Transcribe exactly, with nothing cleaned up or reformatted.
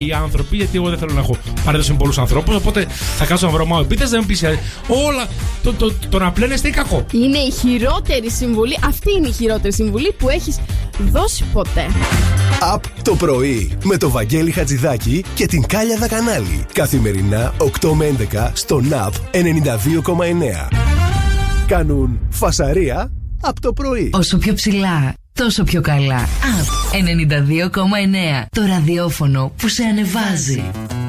οι άνθρωποι, γιατί εγώ δεν θέλω να έχω παρέδωση με πολλούς ανθρώπους. Οπότε θα κάτσω να βρω μάου επίτες, δεν μου πεις όλα. Το, το, το, το να πλένεστε ή κακό. Είναι η χειρότερη συμβουλή. Αυτή είναι η χειρότερη συμβουλή που έχεις δώσει ποτέ. Απ' το πρωί με το Βαγγέλη Χατζηδάκη και την Κάλια Δακανάλη. Καθημερινά οκτώ με έντεκα στο ΝΑΠ ενενήντα δύο κόμμα εννέα. Κάνουν φασαρία απ' το πρωί. Όσο πιο ψηλά, τόσο πιο καλά. Απ' ενενήντα δύο κόμμα εννέα. Το ραδιόφωνο που σε ανεβάζει.